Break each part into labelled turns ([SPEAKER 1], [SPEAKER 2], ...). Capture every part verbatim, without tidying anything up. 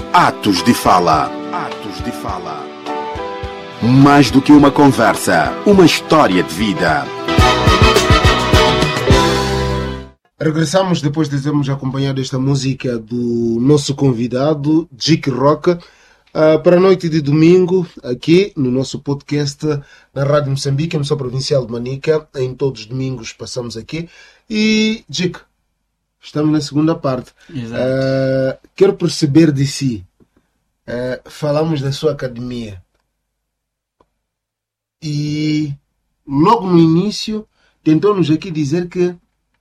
[SPEAKER 1] Atos de Fala. Atos de Fala. Mais do que uma conversa, uma história de vida.
[SPEAKER 2] Regressamos depois de termos acompanhado esta música do nosso convidado, Jic Rock, uh, para a noite de domingo, aqui no nosso podcast na Rádio Moçambique, emissão provincial de Manica. Em todos os domingos passamos aqui. E, Jic, estamos na segunda parte.
[SPEAKER 3] Exato.
[SPEAKER 2] Uh, quero perceber de si. Uh, falamos da sua academia. E logo no início tentou-nos aqui dizer que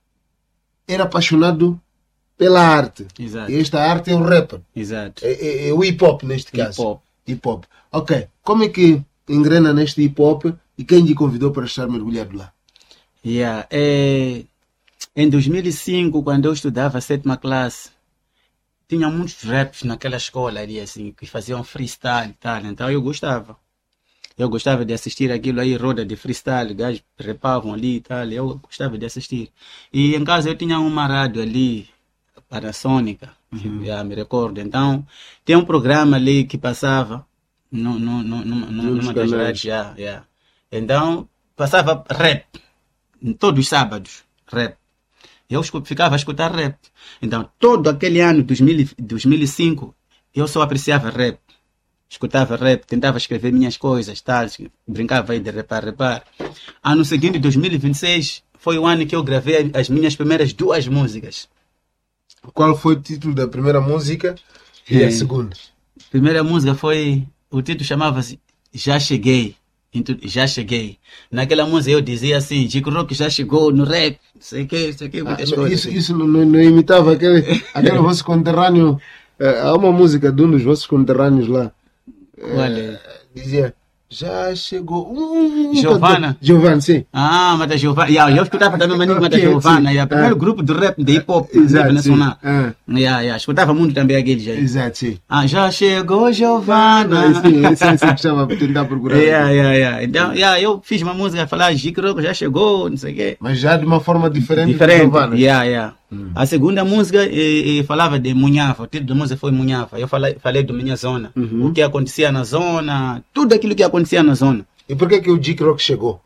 [SPEAKER 2] era apaixonado pela arte.
[SPEAKER 3] Exato.
[SPEAKER 2] E esta arte é o rap.
[SPEAKER 3] Exato.
[SPEAKER 2] É, é, é o hip-hop neste caso.
[SPEAKER 3] Hip-hop.
[SPEAKER 2] Hip-hop. Ok. Como é que engrena neste hip-hop e quem lhe convidou para estar mergulhado lá?
[SPEAKER 3] Yeah. É, em dois mil e cinco, quando eu estudava a sétima classe, tinha muitos raps naquela escola ali, assim, que faziam freestyle e tal. Então eu gostava. Eu gostava de assistir aquilo aí, roda de freestyle, gajos repavam ali e tal, eu gostava de assistir. E em casa eu tinha uma rádio ali, Panasônica, uhum. Já me recordo. Então, tem um programa ali que passava, no, no, no, no, numa das rádios, já, já. Então, passava rap, todos os sábados, rap. Eu ficava a escutar rap. Então, todo aquele ano, dois mil e cinco, eu só apreciava rap. Escutava rap, tentava escrever minhas coisas, tal, brincava aí de repar, repar. Ano seguinte, dois mil e vinte e seis, foi o ano que eu gravei as minhas primeiras duas músicas.
[SPEAKER 2] Qual foi o título da primeira música e
[SPEAKER 3] é,
[SPEAKER 2] a segunda?
[SPEAKER 3] A primeira música foi, o título chamava-se Já Cheguei. Já Cheguei. Naquela música eu dizia assim, Jic Rock já chegou no rap, sei que, sei que, muitas
[SPEAKER 2] ah,
[SPEAKER 3] coisas.
[SPEAKER 2] Isso, isso não, não imitava aquele, aquele vosso conterrâneo, há uma música de um dos vossos conterrâneos lá.
[SPEAKER 3] Qual é?
[SPEAKER 2] Dizia, já chegou. Um,
[SPEAKER 3] Giovana?
[SPEAKER 2] Giovana, sim.
[SPEAKER 3] Ah, mas da Giovana. Yeah, eu escutava também o okay, da Giovana. É o primeiro ah. grupo de rap de hip hop nacional. Ah. Yeah, yeah. Escutava muito também aqueles aí.
[SPEAKER 2] Exato, sim.
[SPEAKER 3] Ah, já chegou Giovana.
[SPEAKER 2] Ah, sim, esse é esse que chama para tentar procurar.
[SPEAKER 3] Yeah, yeah, yeah. Então, yeah, eu fiz uma música a falar, Jic Rock já chegou, não sei o quê.
[SPEAKER 2] Mas já de uma forma diferente.
[SPEAKER 3] Diferente. Giovana. Yeah, yeah. Hum. A segunda música e, e falava de Munhava, o título da música foi Munhava. Eu falei, falei da minha zona, uhum. O que acontecia na zona, tudo aquilo que acontecia na zona.
[SPEAKER 2] E por que que o Jic Rock chegou?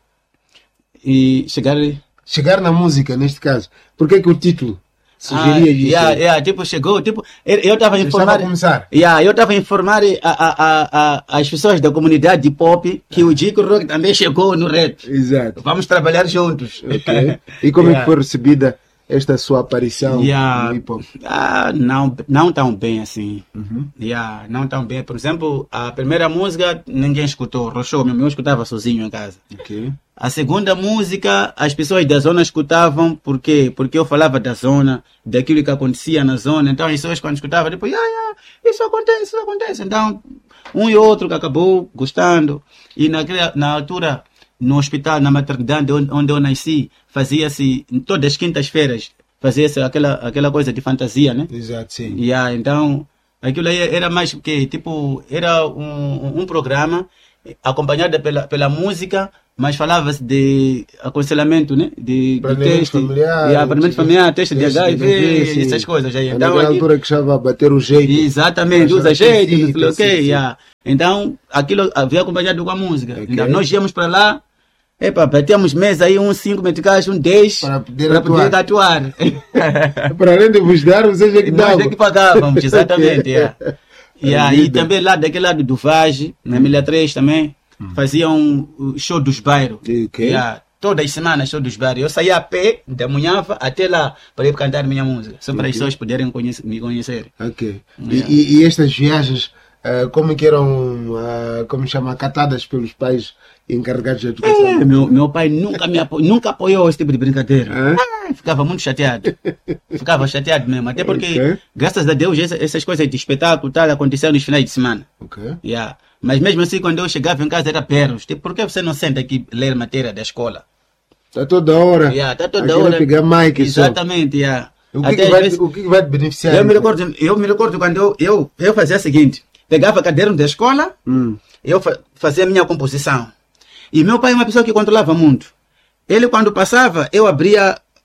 [SPEAKER 3] E chegar...
[SPEAKER 2] Chegar na música, neste caso. Por que que o título sugeria
[SPEAKER 3] ah,
[SPEAKER 2] isso?
[SPEAKER 3] Yeah, yeah, tipo, chegou, tipo, eu estava a informar...
[SPEAKER 2] Estava a começar?
[SPEAKER 3] Yeah, eu estava a informar a, a, a, a, as pessoas da comunidade de pop que o Jic Rock também chegou no rap.
[SPEAKER 2] Exato.
[SPEAKER 3] Vamos trabalhar juntos.
[SPEAKER 2] Okay. E como yeah. é que foi recebida esta sua aparição
[SPEAKER 3] yeah.
[SPEAKER 2] no hip hop?
[SPEAKER 3] Ah, não, não tão bem assim.
[SPEAKER 2] Uhum.
[SPEAKER 3] Yeah, não tão bem. Por exemplo, a primeira música ninguém escutou, rochou mesmo, eu escutava sozinho em casa.
[SPEAKER 2] Okay.
[SPEAKER 3] A segunda música, as pessoas da zona escutavam, por quê? Porque eu falava da zona, daquilo que acontecia na zona, então as pessoas quando escutavam, depois, yeah, yeah, isso acontece, isso acontece. Então, um e outro que acabou gostando, e naquela, na altura, no hospital, na maternidade onde, onde eu nasci, fazia-se, todas as quintas-feiras, fazia-se aquela, aquela coisa de fantasia, né?
[SPEAKER 2] Exato, sim.
[SPEAKER 3] Yeah, então, aquilo aí era mais que, tipo, era um, um programa acompanhado pela, pela música, mas falava-se de aconselhamento, né? De, de teste,
[SPEAKER 2] familiar,
[SPEAKER 3] yeah, planeamento familiar, teste de H I V, essas coisas aí.
[SPEAKER 2] Então, naquela altura que estava a bater o jeito.
[SPEAKER 3] Exatamente, usa jeito, não sei o que, yeah. Então, aquilo havia acompanhado com a música. Okay. Então, nós íamos para lá, epa, batíamos mesa aí, uns cinco meticais, um dez,
[SPEAKER 2] para poder
[SPEAKER 3] para
[SPEAKER 2] atuar.
[SPEAKER 3] Poder atuar.
[SPEAKER 2] Para além de vos dar, vocês é que davam.
[SPEAKER 3] Nós é que pagávamos, exatamente. Yeah. Yeah, e também lá daquele lado do Vage, na Milha três também, hum. faziam um show dos bairros.
[SPEAKER 2] Okay.
[SPEAKER 3] Yeah. Todas as semanas, show dos bairros. Eu saía a pé, da Munhava até lá, para ir cantar minha música. Só para okay. as pessoas poderem conhecer, me conhecer.
[SPEAKER 2] Ok. Yeah. E, e estas viagens, uh, como que eram, uh, como chama, catadas pelos pais encarregados de educação?
[SPEAKER 3] É, meu, meu pai nunca me apo... nunca apoiou esse tipo de brincadeira. Ah, ficava muito chateado. Ficava chateado mesmo. Até porque, okay. graças a Deus, essa, essas coisas de espetáculo tal aconteciam nos finais de semana.
[SPEAKER 2] Okay.
[SPEAKER 3] Yeah. Mas mesmo assim, quando eu chegava em casa, era perros. Tipo, por que você não senta aqui ler matéria da escola?
[SPEAKER 2] Está toda hora.
[SPEAKER 3] Yeah, tá toda hora.
[SPEAKER 2] Pegar mic.
[SPEAKER 3] Exatamente, yeah.
[SPEAKER 2] O que, que, vai, vezes, o que vai te beneficiar?
[SPEAKER 3] Eu me recordo, eu me recordo quando eu, eu, eu fazia o seguinte: pegava caderno da escola,
[SPEAKER 2] hum.
[SPEAKER 3] eu fa fazia a minha composição. E meu pai é uma pessoa que controlava muito. Ele, quando passava, eu abria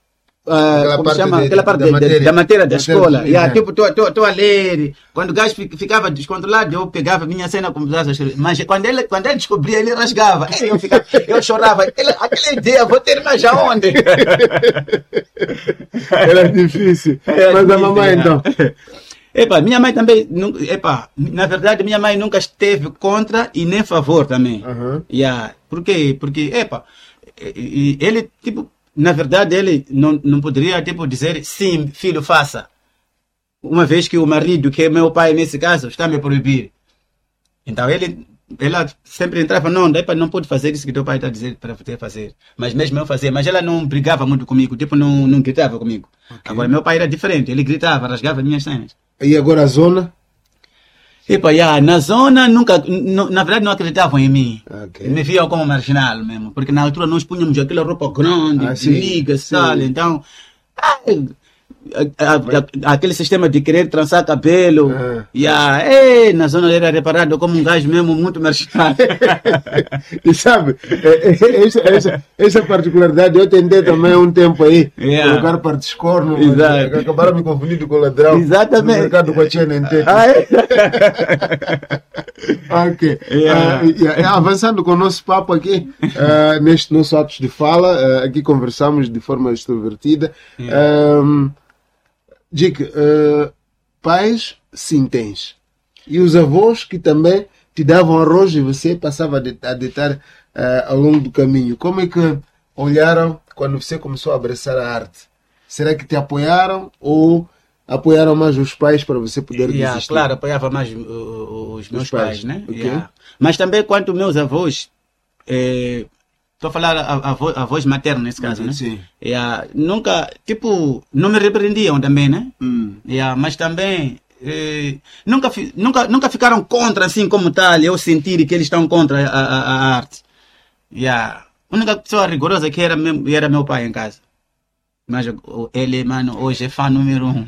[SPEAKER 3] uh, como
[SPEAKER 2] parte
[SPEAKER 3] chama?
[SPEAKER 2] de-
[SPEAKER 3] Aquela parte
[SPEAKER 2] da
[SPEAKER 3] de- de-
[SPEAKER 2] matéria.
[SPEAKER 3] da matéria da
[SPEAKER 2] Da
[SPEAKER 3] escola.
[SPEAKER 2] matéria,
[SPEAKER 3] Yeah,
[SPEAKER 2] é.
[SPEAKER 3] tipo, estou a ler. Quando o gajo fi- ficava descontrolado, eu pegava a minha cena como a escrever. Mas quando ele, quando ele descobria, ele rasgava. Eu, ficava, eu chorava. Ele, aquela ideia, vou ter mais aonde?
[SPEAKER 2] Era difícil.
[SPEAKER 3] Era
[SPEAKER 2] Mas a
[SPEAKER 3] difícil,
[SPEAKER 2] mamãe,
[SPEAKER 3] yeah.
[SPEAKER 2] então.
[SPEAKER 3] Epa, minha mãe também, nu- epa, na verdade, minha mãe nunca esteve contra e nem a favor também.
[SPEAKER 2] Aham.
[SPEAKER 3] Yeah. Por quê? Porque, epa, e- e ele, tipo, na verdade, ele não, não poderia, tipo, dizer, sim, filho, faça. Uma vez que o marido, que é meu pai nesse caso, está me proibir. Então, ele, ela sempre entrava, não, epa, não pode fazer isso que teu pai está dizendo para você fazer. Mas mesmo eu fazia. Mas ela não brigava muito comigo, tipo, não, não gritava comigo. Agora, meu pai era diferente, ele gritava, rasgava minhas cenas.
[SPEAKER 2] E agora a zona?
[SPEAKER 3] Epa, yeah, na zona nunca, n- na verdade não acreditavam em mim.
[SPEAKER 2] Ok.
[SPEAKER 3] Me viam como marginal mesmo, porque na altura nós punhamos aquela roupa grande,
[SPEAKER 2] Ah,
[SPEAKER 3] de
[SPEAKER 2] sim,
[SPEAKER 3] ligas,
[SPEAKER 2] sim.
[SPEAKER 3] tal, então... ai, a- a- a- aquele sistema de querer trançar cabelo,
[SPEAKER 2] Ah.
[SPEAKER 3] yeah, ei, na zona era reparado como um gajo mesmo muito marginal.
[SPEAKER 2] E sabe, é- é- essa, essa, essa particularidade eu tentei também há um tempo aí
[SPEAKER 3] Yeah.
[SPEAKER 2] colocar parte de corno, mas
[SPEAKER 3] Exato.
[SPEAKER 2] acabaram me confundindo com o ladrão.
[SPEAKER 3] Exatamente.
[SPEAKER 2] No mercado com a T N T.
[SPEAKER 3] Ah, é?
[SPEAKER 2] Ok.
[SPEAKER 3] Yeah.
[SPEAKER 2] Ah, yeah, avançando com o nosso papo aqui, ah, neste nosso atos de fala, ah, aqui conversamos de forma extrovertida. Um, Dick, ah, pais, sim, tens. E os avós que também te davam arroz e você passava a de- a deitar ah, ao longo do caminho. Como é que olharam quando você começou a abraçar a arte? Será que te apoiaram ou apoiaram mais os pais para você poder
[SPEAKER 3] Yeah,
[SPEAKER 2] desistir?
[SPEAKER 3] claro, apoiava mais uh, uh, os meus
[SPEAKER 2] Os pais,
[SPEAKER 3] pais, né?
[SPEAKER 2] ok.
[SPEAKER 3] Yeah. Mas também quanto meus avós, estou a falar a- avô- avós maternos nesse caso, né?
[SPEAKER 2] Sim.
[SPEAKER 3] Yeah, nunca, tipo, não me repreendiam também, né?
[SPEAKER 2] Hum.
[SPEAKER 3] Yeah, mas também eh, nunca, fi- nunca, nunca ficaram contra assim como tal, eu sentir que eles estão contra a, a, a arte. Yeah. A única pessoa rigorosa que era, meu- era meu pai em casa. Mas o- ele, mano, hoje é fã número um.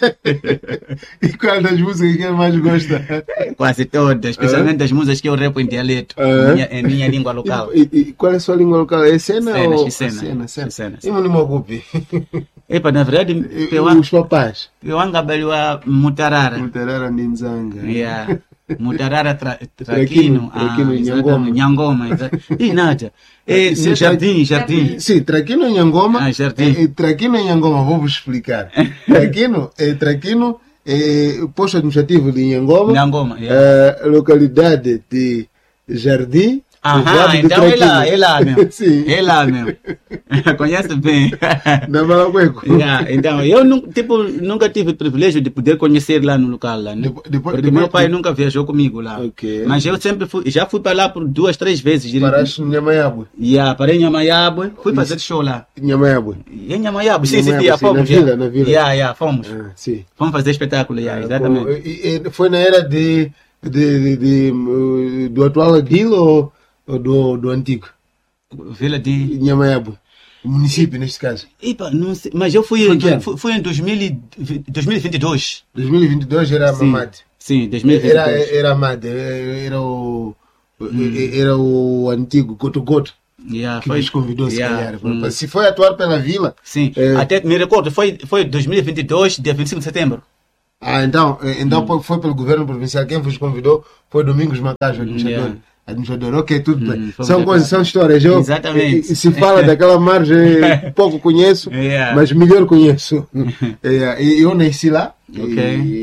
[SPEAKER 2] E qual das músicas que ele mais gosta?
[SPEAKER 3] Quase todas, especialmente as músicas que eu repo em dialeto,
[SPEAKER 2] Ah.
[SPEAKER 3] em, minha, em minha língua local.
[SPEAKER 2] E, e- e qual é a sua língua local? É cena
[SPEAKER 3] Cena,
[SPEAKER 2] ou...
[SPEAKER 3] xicena.
[SPEAKER 2] Cena, cena.
[SPEAKER 3] Xicena,
[SPEAKER 2] E no Mogupi?
[SPEAKER 3] Epa, na verdade,
[SPEAKER 2] E
[SPEAKER 3] eu
[SPEAKER 2] os papás?
[SPEAKER 3] eu angabaliwa mutarara.
[SPEAKER 2] Mutarara Ninzanga.
[SPEAKER 3] Yeah. Mutarara tra,
[SPEAKER 2] Traquino,
[SPEAKER 3] traquino.
[SPEAKER 2] Traquino,
[SPEAKER 3] ah,
[SPEAKER 2] Nhangoma.
[SPEAKER 3] exatamente, Nhangoma, exato. E nada. É,
[SPEAKER 2] Isso é
[SPEAKER 3] jardim, jardim.
[SPEAKER 2] Sim, Traquino e Nhangoma.
[SPEAKER 3] Ah, jardim.
[SPEAKER 2] É, é, Traquino e Nhangoma, vou-vos explicar. Traquino é Traquino, é posto administrativo de Nhangoma,
[SPEAKER 3] Nhangoma, yeah.
[SPEAKER 2] é, localidade de Jardim.
[SPEAKER 3] Aham,
[SPEAKER 2] povoado de
[SPEAKER 3] então é lá,
[SPEAKER 2] Traquino.
[SPEAKER 3] é lá mesmo.
[SPEAKER 2] Sim.
[SPEAKER 3] É lá mesmo. Conhece bem.
[SPEAKER 2] Na Malacueco.
[SPEAKER 3] Yeah, então, eu nu- tipo, nunca tive o privilégio de poder conhecer lá no local, lá, né?
[SPEAKER 2] Depois- depois-
[SPEAKER 3] Porque
[SPEAKER 2] depois-
[SPEAKER 3] meu pai nunca viajou comigo lá.
[SPEAKER 2] Ok.
[SPEAKER 3] Mas eu sempre fui, já fui para lá por duas, três vezes.
[SPEAKER 2] Paraste em Nhamayabwe.
[SPEAKER 3] Yeah, parei em Nhamayabwe, fui fazer show lá.
[SPEAKER 2] Nhamayabwe.
[SPEAKER 3] E Em Nhamayabwe, sim, sim,
[SPEAKER 2] Nhamayabwe,
[SPEAKER 3] yeah,
[SPEAKER 2] sim, na
[SPEAKER 3] fomos.
[SPEAKER 2] vila,
[SPEAKER 3] yeah.
[SPEAKER 2] na vila.
[SPEAKER 3] Yeah, yeah, fomos.
[SPEAKER 2] Ah, sim.
[SPEAKER 3] Fomos fazer espetáculo, yeah,
[SPEAKER 2] Ah,
[SPEAKER 3] exatamente.
[SPEAKER 2] com- e- e foi na era de, de, de, de, uh, do atual Aguila ou, ou do, do antigo?
[SPEAKER 3] Vila de...
[SPEAKER 2] Nhamayabwe. O município, neste caso.
[SPEAKER 3] Epa, não sei, mas eu fui,
[SPEAKER 2] Foi
[SPEAKER 3] em,
[SPEAKER 2] que ano?
[SPEAKER 3] fui, fui em dois mil e vinte e dois.
[SPEAKER 2] dois mil e vinte e dois era
[SPEAKER 3] Sim,
[SPEAKER 2] Mamad.
[SPEAKER 3] sim, dois mil e vinte e dois.
[SPEAKER 2] Era, era Mamad. Era o, era o antigo Goto Goto.
[SPEAKER 3] Yeah,
[SPEAKER 2] Que nos convidou, se
[SPEAKER 3] yeah,
[SPEAKER 2] calhar.
[SPEAKER 3] hum.
[SPEAKER 2] Se foi atuar pela vila.
[SPEAKER 3] Sim,
[SPEAKER 2] É.
[SPEAKER 3] até me recordo, foi, foi dois mil e vinte e dois, dia vinte e cinco de setembro.
[SPEAKER 2] Ah, então, eh, então
[SPEAKER 3] Hum.
[SPEAKER 2] foi pelo governo provincial. Quem vos convidou foi Domingos Macajo, administrador.
[SPEAKER 3] Yeah.
[SPEAKER 2] Administrador, ok, tudo
[SPEAKER 3] Hum,
[SPEAKER 2] bem.
[SPEAKER 3] foi
[SPEAKER 2] São
[SPEAKER 3] muito
[SPEAKER 2] coisas,
[SPEAKER 3] bem.
[SPEAKER 2] são histórias. Eu,
[SPEAKER 3] Exatamente.
[SPEAKER 2] e- e se fala daquela margem, pouco conheço,
[SPEAKER 3] Yeah.
[SPEAKER 2] mas melhor conheço. É, e eu nasci lá,
[SPEAKER 3] Ok.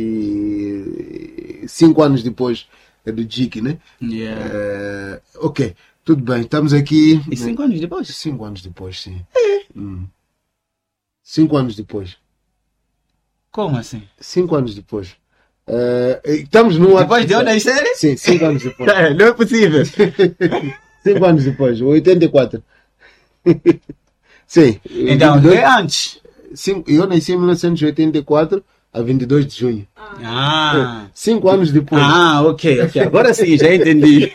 [SPEAKER 2] e cinco anos depois é do J I C, né?
[SPEAKER 3] Yeah.
[SPEAKER 2] É, ok, tudo bem, estamos aqui.
[SPEAKER 3] E cinco anos depois?
[SPEAKER 2] Cinco anos depois, sim. Hum. Cinco anos depois.
[SPEAKER 3] Como assim?
[SPEAKER 2] Cinco anos depois. É, estamos no
[SPEAKER 3] Depois de eu nascer?
[SPEAKER 2] Sim, cinco anos depois.
[SPEAKER 3] Não é possível.
[SPEAKER 2] Cinco anos depois, oitenta e quatro. Sim.
[SPEAKER 3] Então,
[SPEAKER 2] vinte e dois,
[SPEAKER 3] é antes.
[SPEAKER 2] cinco, eu nasci em mil novecentos e oitenta e quatro, a vinte e dois de junho.
[SPEAKER 3] Ah.
[SPEAKER 2] Cinco anos depois.
[SPEAKER 3] Ah, ok, ok. Agora sim, já entendi.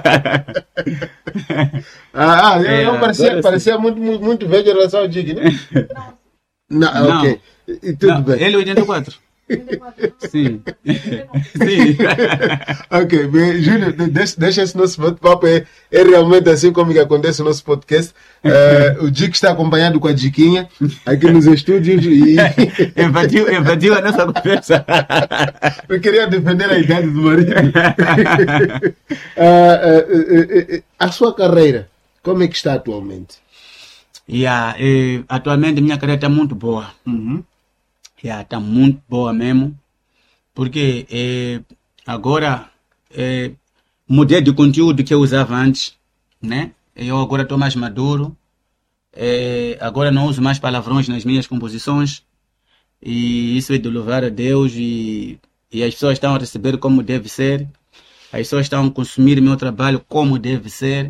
[SPEAKER 2] Ah, ah, eu,
[SPEAKER 3] É,
[SPEAKER 2] eu parecia,
[SPEAKER 3] agora sim.
[SPEAKER 2] parecia muito, muito, muito velho em relação ao Dig, né? Não,
[SPEAKER 3] Não.
[SPEAKER 2] ok. E tudo
[SPEAKER 3] Não,
[SPEAKER 2] bem.
[SPEAKER 3] ele é oitenta e quatro. Sim. Sim.
[SPEAKER 2] Ok, bem, Júnior, deixa, deixa esse nosso bate-papo. É, é realmente assim como que acontece o nosso podcast. Uh, o Dick está acompanhado com a Diquinha aqui nos estúdios e.
[SPEAKER 3] Invadiu, invadiu a nossa conversa.
[SPEAKER 2] Eu queria defender a idade do marido. uh, uh, uh, uh, a sua carreira, como é que está atualmente?
[SPEAKER 3] Yeah, eh, atualmente minha carreira está muito boa.
[SPEAKER 2] Uhum.
[SPEAKER 3] Yeah, está muito boa mesmo. Porque eh, agora eh, mudei de conteúdo que eu usava antes, né? Eu agora estou mais maduro. Eh, agora não uso mais palavrões nas minhas composições. E isso é de louvar a Deus. E, e as pessoas estão a receber como deve ser. As pessoas estão a consumir meu trabalho como deve ser.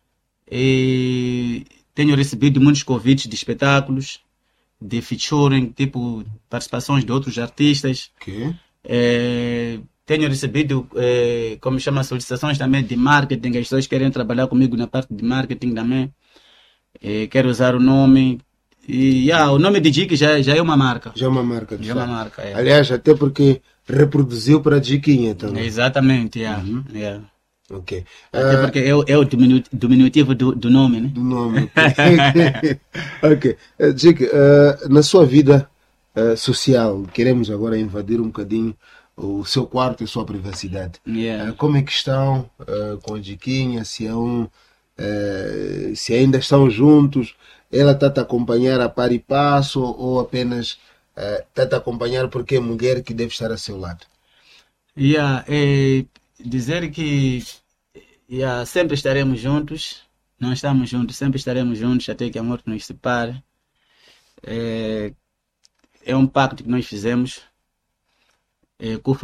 [SPEAKER 3] E tenho recebido muitos convites de espetáculos, de featuring, tipo participações de outros artistas.
[SPEAKER 2] Okay.
[SPEAKER 3] É, tenho recebido, é, como chama, solicitações também de marketing. As pessoas querem trabalhar comigo na parte de marketing também. É, quero usar o nome. E yeah, o nome de Dick já, já é uma marca.
[SPEAKER 2] Já é uma marca.
[SPEAKER 3] Já é uma marca, é.
[SPEAKER 2] Aliás, até porque reproduziu para a Diquinha também.
[SPEAKER 3] Exatamente, yeah. Uhum. Yeah.
[SPEAKER 2] Ok.
[SPEAKER 3] Até
[SPEAKER 2] Uh,
[SPEAKER 3] porque é, é o diminu diminutivo do, do nome, né?
[SPEAKER 2] Do nome. Ok. Uh, Dick, uh, na sua vida uh, social, queremos agora invadir um bocadinho o seu quarto e a sua privacidade.
[SPEAKER 3] Yeah.
[SPEAKER 2] Uh, como é que estão uh, com a Diquinha? Se, é um, uh, se ainda estão juntos? Ela está a te acompanhar a par e passo ou apenas está uh, a te acompanhar porque é mulher que deve estar a seu lado?
[SPEAKER 3] Yeah, é dizer que yeah, sempre estaremos juntos. Não estamos juntos, sempre estaremos juntos até que a morte nos separe. É, é um pacto que nós fizemos. É, Kufa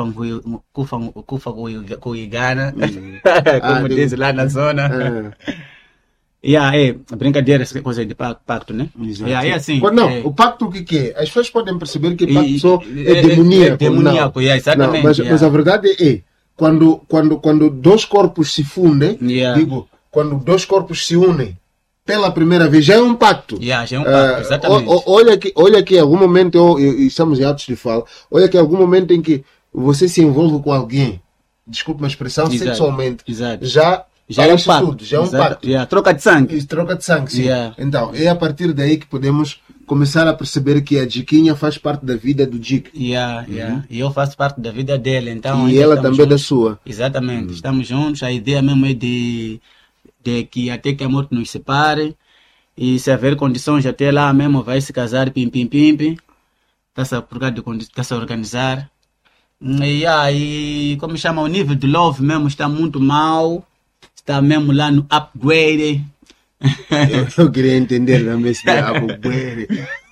[SPEAKER 3] com Igana, como
[SPEAKER 2] ah,
[SPEAKER 3] diz lá na zona.
[SPEAKER 2] Ah.
[SPEAKER 3] Yeah, é brincadeira, essa coisa de pacto, né? Yeah, é assim.
[SPEAKER 2] Não,
[SPEAKER 3] é,
[SPEAKER 2] o pacto o que, que é? As pessoas podem perceber que pacto
[SPEAKER 3] e,
[SPEAKER 2] só
[SPEAKER 3] é,
[SPEAKER 2] é demoníaco.
[SPEAKER 3] É demoníaco,
[SPEAKER 2] não.
[SPEAKER 3] Yeah, exatamente.
[SPEAKER 2] Não, mas,
[SPEAKER 3] yeah.
[SPEAKER 2] mas a verdade é, quando, quando, quando dois corpos se fundem,
[SPEAKER 3] yeah.
[SPEAKER 2] digo, quando dois corpos se unem pela primeira vez, já é um pacto.
[SPEAKER 3] Yeah, já é um pacto, uh, exatamente.
[SPEAKER 2] O, olha que, olha que em algum momento, eu, eu, estamos em atos de fala, olha que em algum momento em que você se envolve com alguém, desculpe a expressão,
[SPEAKER 3] Exato.
[SPEAKER 2] sexualmente,
[SPEAKER 3] Exato.
[SPEAKER 2] já...
[SPEAKER 3] Já é um pacto.
[SPEAKER 2] Tudo, já é um
[SPEAKER 3] Exato.
[SPEAKER 2] pacto.
[SPEAKER 3] Yeah. Troca de sangue.
[SPEAKER 2] Isso, troca de sangue, sim.
[SPEAKER 3] Yeah.
[SPEAKER 2] Então, é a partir daí que podemos começar a perceber que a Diquinha faz parte da vida do Dick.
[SPEAKER 3] Yeah, yeah. Uhum. E eu faço parte da vida dele. Então,
[SPEAKER 2] e ela também juntos. Da sua.
[SPEAKER 3] Exatamente. Uhum. Estamos juntos. A ideia mesmo é de, de que até que a morte nos separe. E se haver condições, até lá mesmo vai se casar, pim, pim, pim, pim. Está-se a, tá a organizar. E aí, como chama, o nível de love mesmo está muito mal. Está mesmo lá no upgrade.
[SPEAKER 2] Eu, eu queria entender também se é upgrade.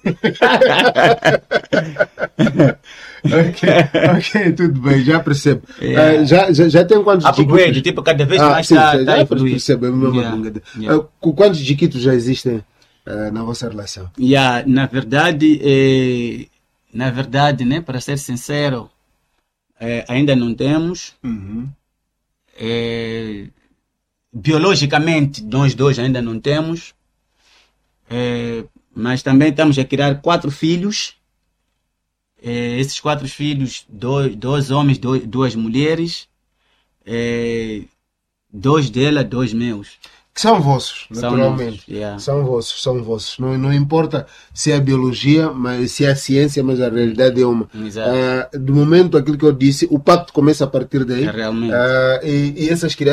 [SPEAKER 2] ok, ok, tudo bem, já percebo. Yeah. Uh, já, já, já tem quantos
[SPEAKER 3] upgrade,
[SPEAKER 2] diquitos?
[SPEAKER 3] tipo, cada vez
[SPEAKER 2] ah,
[SPEAKER 3] mais
[SPEAKER 2] sim,
[SPEAKER 3] está
[SPEAKER 2] já
[SPEAKER 3] tá
[SPEAKER 2] percebo, é mesmo yeah. yeah. uh, Quantos diquitos já existem uh, na vossa relação?
[SPEAKER 3] Yeah, na verdade, eh, na verdade, né, para ser sincero, eh, ainda não temos.
[SPEAKER 2] Uhum.
[SPEAKER 3] Eh, biologicamente, nós dois ainda não temos. Eh, mas também estamos a criar quatro filhos. Eh, esses quatro filhos, dois, dois homens, dois, duas mulheres. Eh, dois dela, dois meus.
[SPEAKER 2] Que são vossos, naturalmente.
[SPEAKER 3] São, nossos, yeah.
[SPEAKER 2] são vossos, são vossos. Não, não importa se é a biologia, mas se é a ciência, mas a realidade é uma. Uh, do momento, aquilo que eu disse, o pacto começa a partir daí.
[SPEAKER 3] É realmente.
[SPEAKER 2] Uh, e, e essas crianças